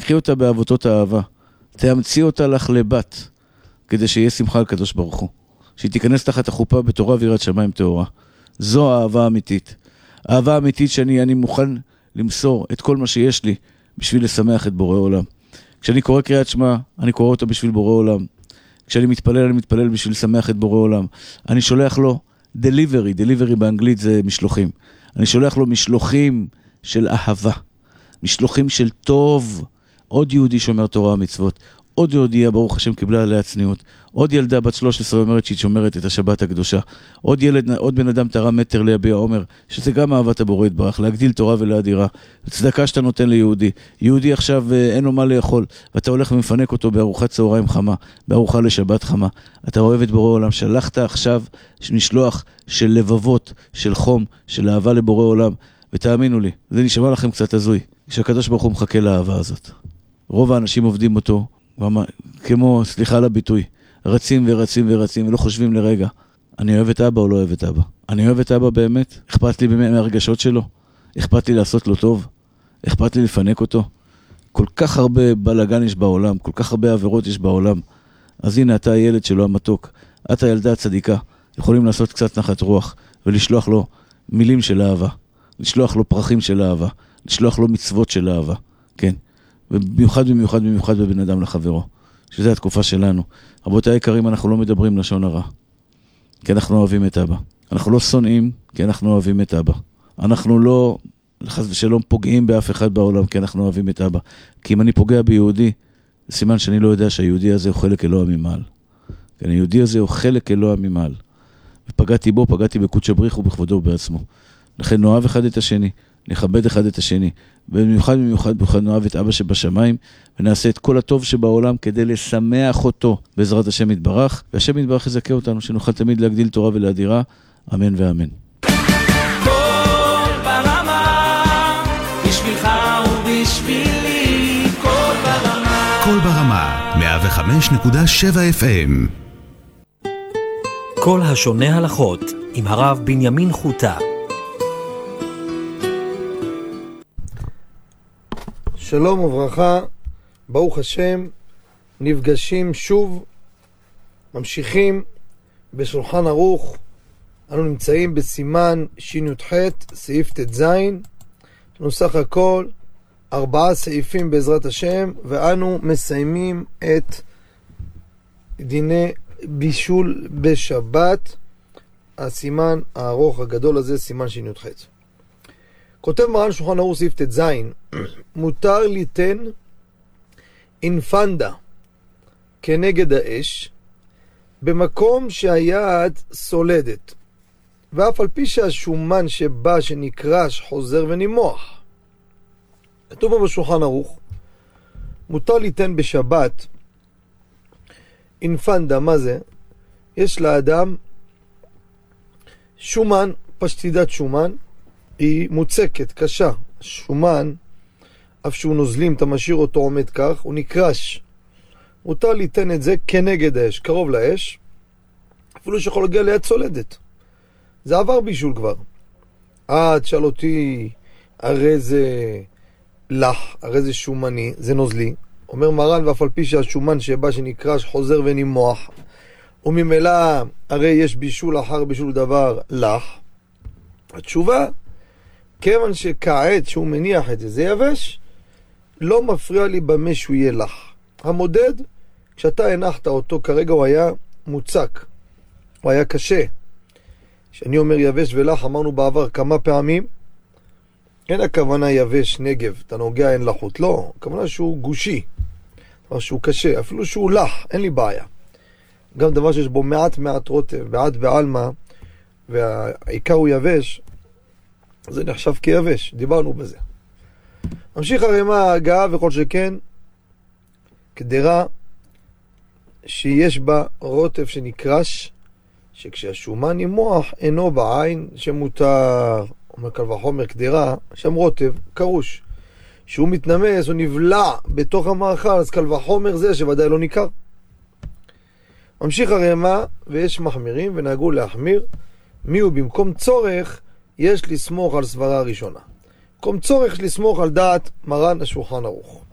קחי אותה בעבותות האהבה, תאמצי אותה לך לבת, כדי שיהיה שמחה על קדוש ברוך הוא, שהיא תיכנס תחת החופה בתורה ויראת שמיים טהורה. זו האהבה האמיתית. האהבה האמיתית שאני מוכן למסור את כל מה שיש לי, בשביל לשמח את בורא עולם. כשאני קורא קריאת שמע, אני קורא אותו בשביל בורא עולם. כשאני מתפלל, אני מתפלל בשביל לשמח את בורא עולם. אני שולח לו delivery באנגלית זה משלוחים. אני שולח לו משלוחים של אהבה, משלוחים של טוב. עוד יהודי שומר תורה ומצוות, עוד יהודייה ברוך השם קיבלה עליה צניעות, עוד ילדה בת 13 אומרת שהיא שומרת את השבת הקדושה, עוד בן אדם תרם מטר להביע עומר, שזה גם אהבת הבורא יתברך, להגדיל תורה ולהדירה, צדקה שאתה נותן ליהודי. יהודי עכשיו אין לו מה לאכול, ואתה הולך ומפנק אותו בארוחת צהריים חמה, בארוחה לשבת חמה. אתה אוהב את בורא עולם, שלחת עכשיו משלוח של לבבות, של חום, של אהבה לבורא עולם, ותאמינו לי, זה נשמע לכם קצת הזוי, שהקדוש ברוך הוא מחכה לאהבה הזאת. רוב האנשים עובדים אותו, כמו, סליחה על הביטוי, רצים ורצים ורצים, ולא חושבים לרגע, אני אוהב את אבא או לא אוהב את אבא? אני אוהב את אבא באמת? אכפת לי באמת מהרגשות שלו? אכפת לי לעשות לו טוב? אכפת לי לפנק אותו? כל כך הרבה בלגן יש בעולם, כל כך הרבה עבירות יש בעולם. אז הנה, אתה הילד שלו המתוק, אתה ילדה הצדיקה, יכולים לעשות קצת נחת רוח, ולשלוח לו מילים של אהבה, לשלוח לו פרחים של אהבה, לשלוח לו מצוות של אהבה, כן. ובמיוחד בבן אדם לחברו, שזה התקופה שלנו. רבותיי היקרים, אנחנו לא מדברים לשון הרע, כי אנחנו אוהבים את אבא. אנחנו לא שונאים, כי אנחנו אוהבים את אבא. אנחנו לא, חס ושלום, פוגעים באף אחד בעולם, כי אנחנו אוהבים את אבא. כי אם אני פוגע ביהודי, זה סימן שאני לא יודע שהיהודי הזה הוא חלק אלוה ממעל. כי היהודי הזה הוא חלק אלוה ממעל. ופגעתי בו, פגעתי בקודש הבריך ובכבודו בעצמו. לכן נאהב אחד את השני, נכבד אחד את השני, במיוחד נאהב את אבא שבשמיים, ונעשה את כל הטוב שבעולם כדי לשמח אותו בעזרת השם יתברך, והשם יתברך יזכה אותנו, שנוכל תמיד להגדיל תורה ולהדירה, אמן ואמן. כל ברמה, בשבילך ובשבילי, כל ברמה. כל ברמה, 105.7 FM. כל השונה הלכות, עם הרב בנימין חוטה. שלום וברכה, ברוך השם, נפגשים שוב, ממשיכים בשולחן ערוך. אנו נמצאים בסימן שי"ח, סעיף ט"ז, נוסח הכל 4 סעיפים בעזרת השם, ואנו מסיימים את דיני בישול בשבת, הסימן הארוך הגדול הזה, סימן שי"ח. כותב מרן שולחן ערוך סעיף ט"ז, מותר ליתן אינפנדה כנגד האש במקום שהיד סולדת, ואף על פי שהשומן שבא שנקרש חוזר ונימוח. כתוב פה בשולחן ערוך, מותר ליתן בשבת אינפנדה. מה זה? יש לאדם שומן, פשטידת שומן, היא מוצקת, קשה. שומן, אף שהוא נוזלים, אתה משאיר אותו עומד כך, הוא נקרש. מותר ליתן את זה כנגד האש, קרוב לאש, אפילו שיכול להגיע ליד סולדת. זה עבר בישול כבר. תשאל אותי, הרי זה לח, הרי זה שומני, זה נוזלי. אומר מרן, ואף על פי שהשומן שבא שנקרש חוזר ונימוח, וממילא הרי יש בישול אחר בישול דבר לח. התשובה, כיוון שכעת שהוא מניח את זה, זה יבש, לא מפריע לי במה שהוא יהיה לח. המודד, כשאתה הנחת אותו, כרגע הוא היה מוצק, הוא היה קשה. כשאני אומר יבש ולח, אמרנו בעבר כמה פעמים, אין הכוונה יבש נגב, אתה נוגע אין לחוט, לא, הכוונה שהוא גושי, דבר שהוא קשה, אפילו שהוא לח, אין לי בעיה. גם דבר שיש בו מעט רוטב, מעט בעלמה, והעיקר הוא יבש, זה נחשב כיבש, דיברנו בזה. ממשיך הרמ"א הגעה וכל שכן, קדרה שיש בה רוטב שנקרש, שכשהשומן נימוח אינו בעין שמותר, אומר קל וחומר קדרה, שם רוטב, קרוש. שהוא מתנמס או נבלע בתוך המאכל, אז קל וחומר זה שוודאי לא ניכר. ממשיך הרמ"א, ויש מחמירים ונהגו להחמיר, מי הוא במקום צורך יש לסמוך על סברה הראשונה. במקום צורך יש לסמוך על דעת מרן השולחן ערוך.